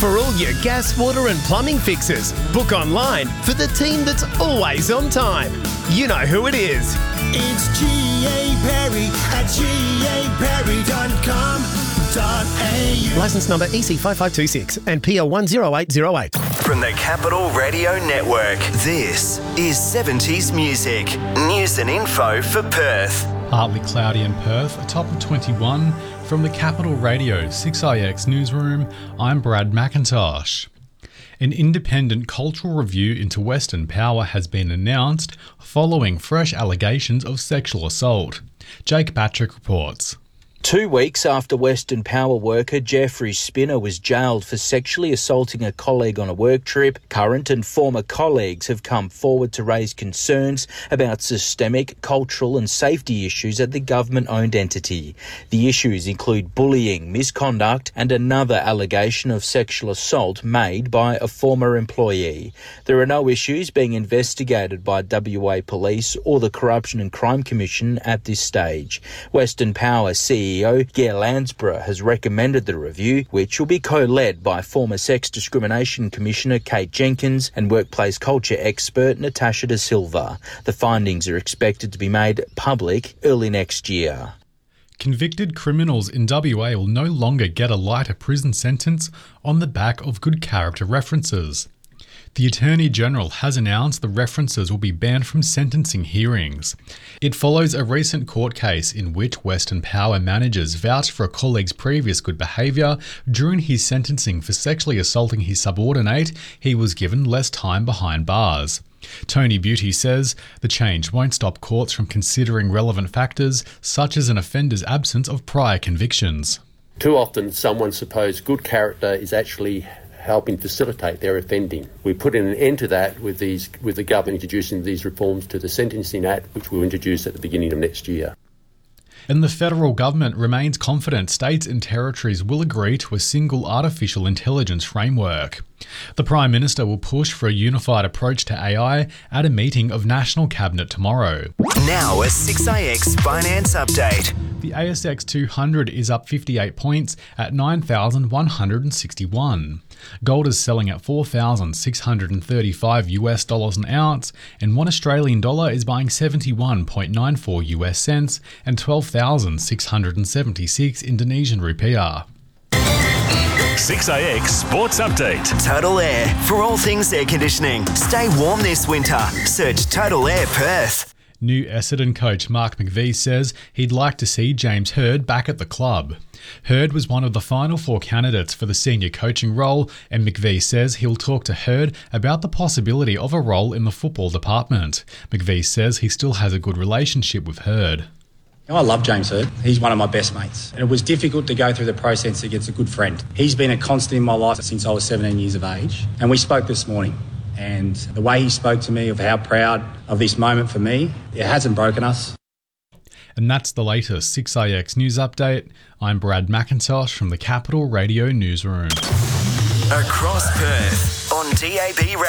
For all your gas, water and plumbing fixes, book online for the team that's always on time. You know who it is. It's G.A. Perry at gaperry.com.au. Licence number EC5526 and PL 10808. From the Capital Radio Network, this is 70s Music. News and info for Perth. Partly cloudy in Perth, a top of 21. From the Capital Radio 6IX newsroom, I'm Brad McIntosh. An independent cultural review into Western Power has been announced following fresh allegations of sexual assault. Jake Patrick reports. 2 weeks after Western Power worker Jeffrey Spinner was jailed for sexually assaulting a colleague on a work trip, current and former colleagues have come forward to raise concerns about systemic, cultural and safety issues at the government-owned entity. The issues include bullying, misconduct and another allegation of sexual assault made by a former employee. There are no issues being investigated by WA Police or the Corruption and Crime Commission at this stage. Western Power CEO Gail Landsborough has recommended the review, which will be co-led by former Sex Discrimination Commissioner Kate Jenkins and workplace culture expert Natasha Da Silva. The findings are expected to be made public early next year. Convicted criminals in WA will no longer get a lighter prison sentence on the back of good character references. The Attorney-General has announced the references will be banned from sentencing hearings. It follows a recent court case in which Western Power managers vouched for a colleague's previous good behaviour. During his sentencing for sexually assaulting his subordinate, he was given less time behind bars. Tony Beauty says the change won't stop courts from considering relevant factors, such as an offender's absence of prior convictions. Too often someone's supposed good character is actually helping facilitate their offending. We put an end to that with the government introducing these reforms to the Sentencing Act, which we'll introduce at the beginning of next year. And the federal government remains confident states and territories will agree to a single artificial intelligence framework. The Prime Minister will push for a unified approach to AI at a meeting of National Cabinet tomorrow. Now a 6IX Finance Update. The ASX 200 is up 58 points at 9,161. Gold is selling at $4,635 an ounce, and 1 Australian dollar is buying 71.94 US cents and 12,676 Indonesian rupiah. 6IX Sports Update. Total Air. For all things air conditioning, stay warm this winter. Search Total Air Perth. New Essendon coach Mark McVie says he'd like to see James Hird back at the club. Hird was one of the final 4 candidates for the senior coaching role, and McVie says he'll talk to Hird about the possibility of a role in the football department. McVie says he still has a good relationship with Hird. I love James Hird. He's one of my best mates. And it was difficult to go through the process against a good friend. He's been a constant in my life since I was 17 years of age. And we spoke this morning. And the way he spoke to me of how proud of this moment for me, it hasn't broken us. And that's the latest 6IX News Update. I'm Brad McIntosh from the Capital Radio Newsroom. Across Perth on DAB